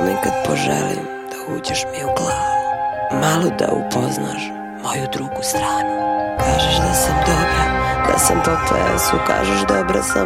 ponekad poželim da uđeš mi u glavu, malo da upoznaš moju drugu stranu. Kažeš da sam dobra, da sam po plesu, kažeš dobra sam